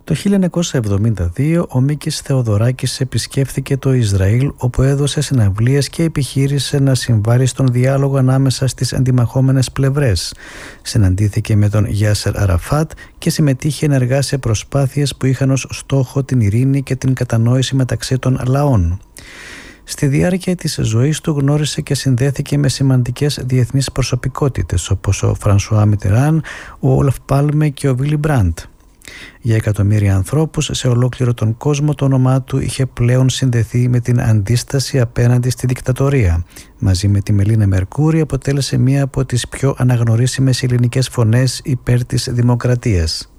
Το 1972 ο Μίκης Θεοδωράκης επισκέφθηκε το Ισραήλ, όπου έδωσε συναυλίες και επιχείρησε να συμβάλλει στον διάλογο ανάμεσα στις αντιμαχόμενες πλευρές. Συναντήθηκε με τον Γιάσερ Αραφάτ και συμμετείχε ενεργά σε προσπάθειες που είχαν ως στόχο την ειρήνη και την κατανόηση μεταξύ των λαών. Στη διάρκεια της ζωής του γνώρισε και συνδέθηκε με σημαντικές διεθνείς προσωπικότητες όπως ο Φρανσουά Μιτεράν, ο Όλαφ Πάλμε και ο Βίλι Μπραντ. Για εκατομμύρια ανθρώπους σε ολόκληρο τον κόσμο το όνομά του είχε πλέον συνδεθεί με την αντίσταση απέναντι στη δικτατορία. Μαζί με τη Μελίνα Μερκούρη αποτέλεσε μία από τις πιο αναγνωρίσιμες ελληνικές φωνές υπέρ της δημοκρατίας.